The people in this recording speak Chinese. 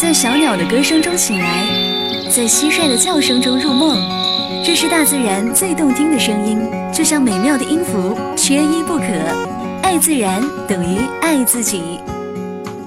在小鸟的歌声中醒来，在蟋蟀的叫声中入梦。这是大自然最动听的声音，就像美妙的音符，缺一不可。爱自然等于爱自己。